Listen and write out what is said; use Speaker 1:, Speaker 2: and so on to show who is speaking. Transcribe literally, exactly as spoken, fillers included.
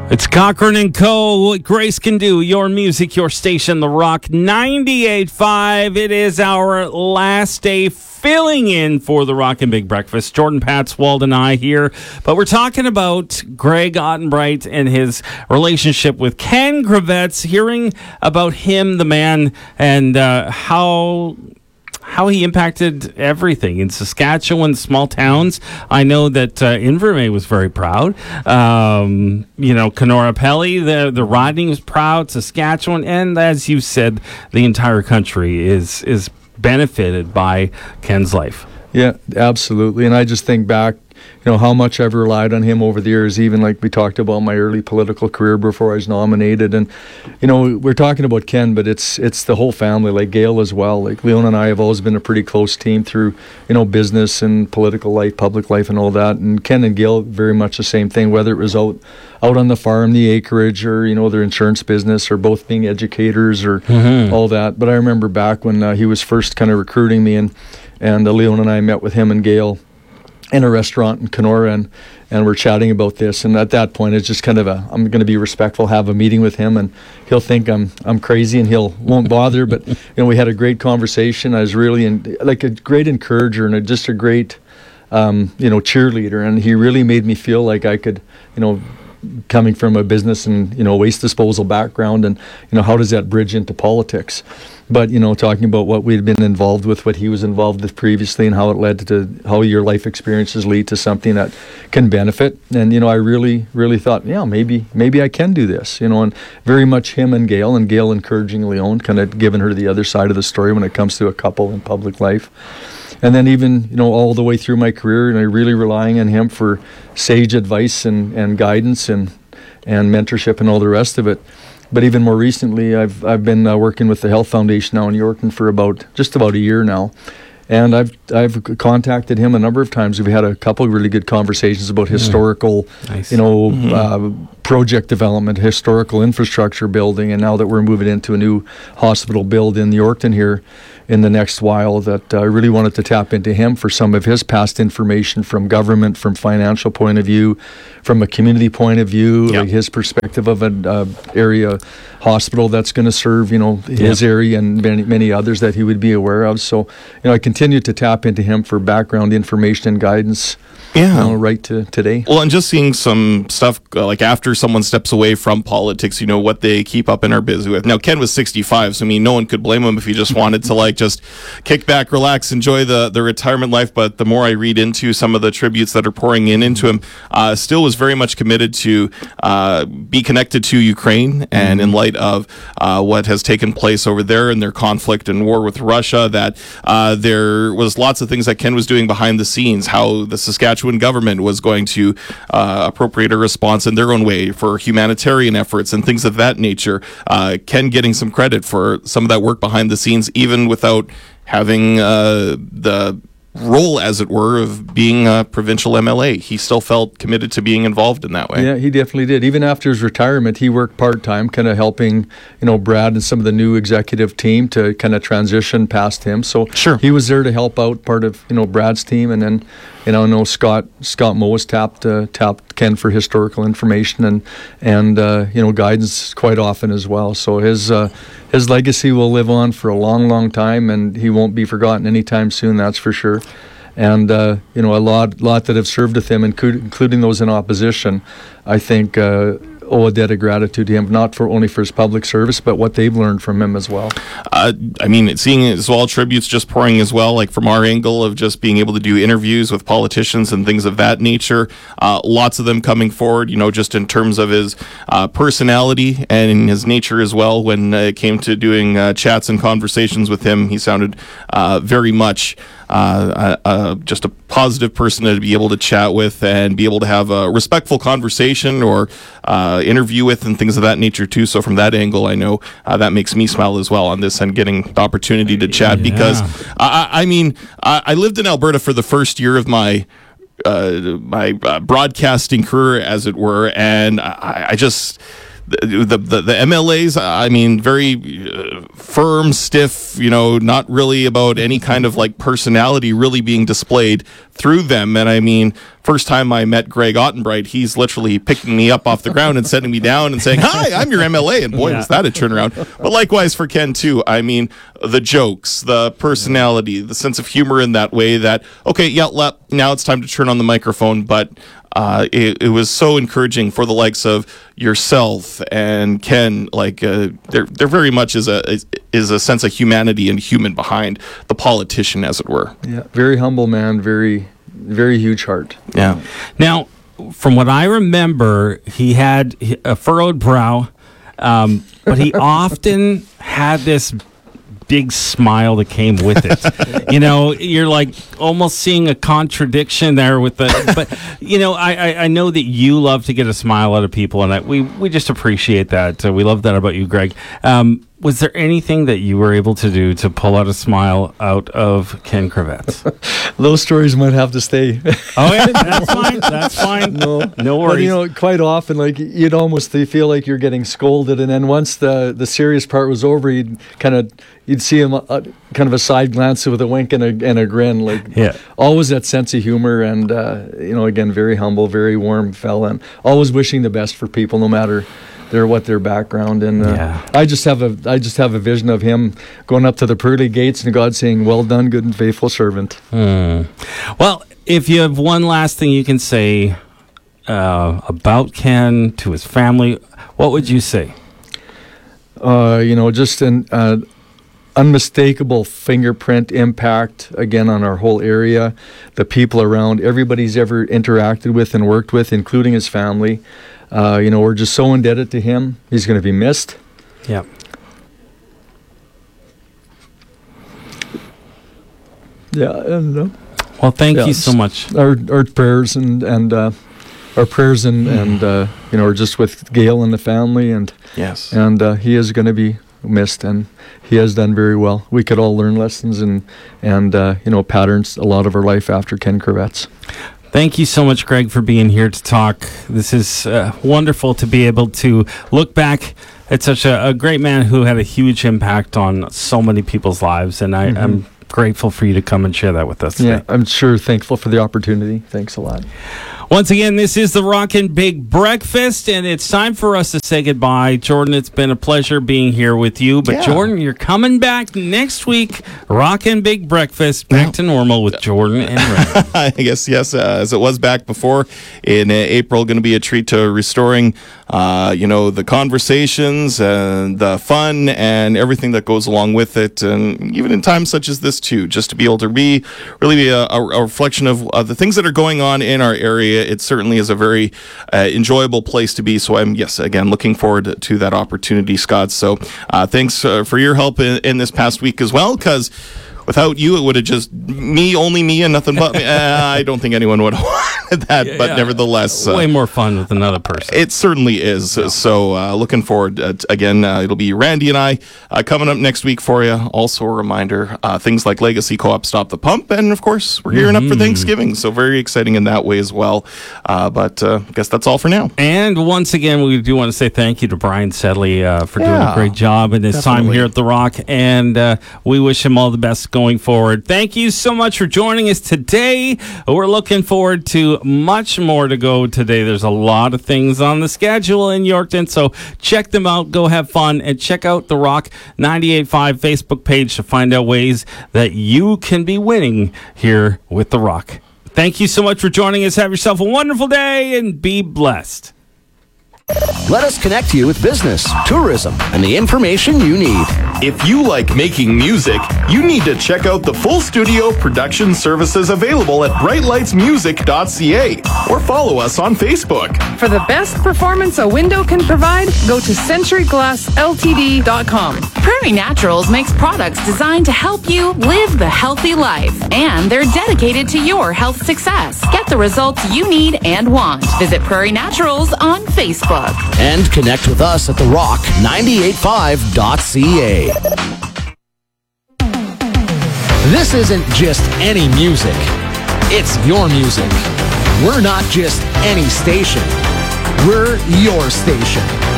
Speaker 1: It's Cochran and Co. What Grace Can Do. Your music, your station, The Rock ninety-eight point five. It is our last day filling in for The Rock and Big Breakfast. Jordan Patswold and I here. But we're talking about Greg Ottenbreit and his relationship with Ken Gravetz, hearing about him, the man, and uh, how... how he impacted everything in Saskatchewan, small towns. I know that uh, Invermay was very proud. Um, you know, Kenora Pelly, the the riding was proud. Saskatchewan, and as you said, the entire country is is benefited by Ken's life.
Speaker 2: Yeah, absolutely. And I just think back, you know, how much I've relied on him over the years, even like we talked about my early political career before I was nominated. And, you know, we're talking about Ken, but it's it's the whole family, like Gail as well. Like Leon and I have always been a pretty close team through, you know, business and political life, public life and all that. And Ken and Gail, very much the same thing, whether it was out, out on the farm, the acreage, or, you know, their insurance business, or both being educators or mm-hmm. all that. But I remember back when uh, he was first kind of recruiting me, and, and uh, Leon and I met with him and Gail in a restaurant in Kenora, and, and we're chatting about this. And at that point, it's just kind of a, I'm going to be respectful, have a meeting with him, and he'll think I'm I'm crazy, and he'll won't bother. But you know, we had a great conversation. I was really in, like a great encourager and a, just a great, um, you know, cheerleader. And he really made me feel like I could, you know, coming from a business and, you know, waste disposal background, and, you know, how does that bridge into politics? But, you know, talking about what we'd been involved with, what he was involved with previously, and how it led to, how your life experiences lead to something that can benefit. And, you know, I really, really thought, yeah, maybe maybe I can do this, you know, and very much him and Gail, and Gail encouraging Leon, kind of giving her the other side of the story when it comes to a couple in public life. And then even, you know, all the way through my career, and I really relying on him for sage advice and, and guidance and, and mentorship and all the rest of it. But even more recently, I've I've been uh, working with the Health Foundation now in Yorkton for about just about a year now, and I've I've contacted him a number of times. We've had a couple of really good conversations about historical, nice. you know, mm-hmm. uh, project development, historical infrastructure building, and now that we're moving into a new hospital build in Yorkton here in the next while, that uh, I really wanted to tap into him for some of his past information from government, from financial point of view, from a community point of view, yep. like his perspective of an uh, area hospital that's going to serve, you know, his yep. area and many, many others that he would be aware of. So, you know, I continue to tap into him for background information and guidance. Yeah, you know, right to today.
Speaker 3: Well, and just seeing some stuff uh, like after someone steps away from politics, you know, what they keep up and are busy with. Now, Ken was sixty-five, so I mean, no one could blame him if he just wanted to like just kick back, relax, enjoy the, the retirement life. But the more I read into some of the tributes that are pouring in into him, uh, still was very much committed to uh, be connected to Ukraine, and mm-hmm. in light of uh, what has taken place over there and their conflict and war with Russia, that uh, there was lots of things that Ken was doing behind the scenes, how the Saskatchewan government was going to uh, appropriate a response in their own way for humanitarian efforts and things of that nature. Uh, Ken getting some credit for some of that work behind the scenes, even without having uh, the role, as it were, of being a provincial M L A. He still felt committed to being involved in that way.
Speaker 2: Yeah, he definitely did. Even after his retirement, he worked part-time, kind of helping, you know, Brad and some of the new executive team to kind of transition past him. So
Speaker 3: sure.
Speaker 2: he was there to help out part of, you know, Brad's team. And then, you know, I know Scott Scott Moe has tapped uh, tapped Ken for historical information and and uh, you know, guidance quite often as well. So his uh, his legacy will live on for a long, long time, and he won't be forgotten anytime soon. That's for sure. And uh, you know, a lot lot that have served with him, including those in opposition, I think uh, owe a debt of gratitude to him, not for only for his public service, but what they've learned from him as well.
Speaker 3: Uh, I mean, seeing as well, tributes just pouring as well, like from our angle of just being able to do interviews with politicians and things of that nature. Uh, lots of them coming forward, you know, just in terms of his uh, personality and in his nature as well. When uh, it came to doing uh, chats and conversations with him, he sounded uh, very much Uh, uh, uh, just a positive person to be able to chat with and be able to have a respectful conversation or uh, interview with and things of that nature too. So from that angle, I know uh, that makes me smile as well on this and getting the opportunity to chat yeah. because I, I mean, I, I lived in Alberta for the first year of my uh, my uh, broadcasting career, as it were, and I, I just the the, the, the M L As, I mean, very uh, firm, stiff, you know, not really about any kind of like personality really being displayed through them. And I mean, first time I met Greg Ottenbright, he's literally picking me up off the ground and setting me down and saying, "Hi, I'm your M L A." And boy, yeah. was that a turnaround. But likewise for Ken too. I mean, the jokes, the personality, the sense of humor in that way that, okay, yeah, now it's time to turn on the microphone. But uh, it, it was so encouraging for the likes of yourself and Ken. Like uh, there, there very much is a is, is a sense of humanity and human behind the politician, as it were.
Speaker 2: Yeah, very humble man, very, very huge heart.
Speaker 3: Yeah.
Speaker 1: Now, from what I remember, he had a furrowed brow, um, but he often had this big smile that came with it. You know, you're like almost seeing a contradiction there with the, but you know, I, I, I know that you love to get a smile out of people, and I, we, we just appreciate that. Uh, we love that about you, Greg. Um, was there anything that you were able to do to pull out a smile out of Ken Kravets?
Speaker 2: Those stories might have to stay.
Speaker 1: Oh yeah, that's fine. That's fine. No, no worries.
Speaker 2: But, you know, quite often, like you'd almost feel like you're getting scolded, and then once the the serious part was over, you'd kind of you'd see him uh, kind of a side glance with a wink and a and a grin, like
Speaker 1: yeah.
Speaker 2: always that sense of humor, and uh, you know, again, very humble, very warm fella, and always wishing the best for people, no matter their what their background. And uh,
Speaker 1: yeah.
Speaker 2: I just have a I just have a vision of him going up to the pearly gates and God saying, "Well done, good and faithful servant."
Speaker 1: Hmm. Well, if you have one last thing you can say uh, about Ken to his family, what would you say?
Speaker 2: Uh, you know, just an uh, unmistakable fingerprint impact again on our whole area, the people around, everybody's ever interacted with and worked with, including his family. Uh, you know, we're just so indebted to him. He's going to be missed.
Speaker 1: Yeah.
Speaker 2: Yeah, and uh,
Speaker 1: well, thank
Speaker 2: yeah,
Speaker 1: you so much.
Speaker 2: Our our prayers and and uh, our prayers and mm. and uh, you know, are just with Gail and the family, and
Speaker 3: yes,
Speaker 2: and uh, he is going to be missed, and he has done very well. We could all learn lessons and and uh, you know, patterns a lot of our life after Ken Kravets.
Speaker 1: Thank you so much, Greg, for being here to talk. This is uh, wonderful to be able to look back at such a, a great man who had a huge impact on so many people's lives, and I, mm-hmm. I'm grateful for you to come and share that with us today.
Speaker 2: Yeah, I'm sure thankful for the opportunity. Thanks a lot.
Speaker 1: Once again, this is the Rockin' Big Breakfast, and it's time for us to say goodbye. Jordan, it's been a pleasure being here with you. But, yeah. Jordan, you're coming back next week. Rockin' Big Breakfast, back yeah. to normal with Jordan and Ray.
Speaker 3: I guess, yes, uh, as it was back before. In uh, April, going to be a treat to restoring, uh, you know, the conversations and the fun and everything that goes along with it. And even in times such as this, too, just to be able to be really be a, a reflection of uh, the things that are going on in our area. It certainly is a very uh, enjoyable place to be. So I'm, yes, again, looking forward to that opportunity, Scott. So uh, thanks uh, for your help in, in this past week as well, because without you, it would have just me, only me, and nothing but me. uh, I don't think anyone would have wanted that, yeah, but yeah. nevertheless.
Speaker 1: Uh, Way more fun with another person.
Speaker 3: It certainly is. Yeah. So uh, looking forward. Uh, again, uh, it'll be Randy and I uh, coming up next week for you. Also a reminder, uh, things like Legacy Co-op Stop the Pump. And of course, we're gearing mm-hmm. up for Thanksgiving. So very exciting in that way as well. Uh, but uh, I guess that's all for now.
Speaker 1: And once again, we do want to say thank you to Brian Sedley uh, for yeah, doing a great job in his definitely. time here at The Rock. And uh, we wish him all the best going forward. Thank you so much for joining us today. We're looking forward to much more to go today. There's a lot of things on the schedule in Yorkton, so check them out. Go have fun, and check out the Rock ninety-eight point five Facebook page to find out ways that you can be winning here with The Rock. Thank you so much for joining us. Have yourself a wonderful day and be blessed.
Speaker 4: Let us connect you with business, tourism, and the information you need.
Speaker 5: If you like making music, you need to check out the full studio production services available at bright lights music dot c a or follow us on Facebook.
Speaker 6: For the best performance a window can provide, go to century glass l t d dot com.
Speaker 7: Prairie Naturals makes products designed to help you live the healthy life, and they're dedicated to your health success. Get the results you need and want. Visit Prairie Naturals on Facebook.
Speaker 4: And connect with us at the rock ninety-eight point five dot c a. This isn't just any music. It's your music. We're not just any station. We're your station.